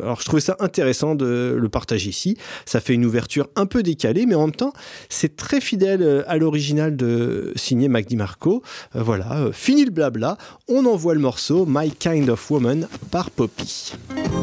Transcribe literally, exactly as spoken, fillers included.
alors je trouvais ça intéressant de le partager ici. Ça fait une ouverture un peu décalée, mais en même temps, c'est très fidèle à l'original de signé Mac DiMarco. Euh, voilà, euh, fini le blabla, on envoie le morceau My Kind of Woman par Poppy.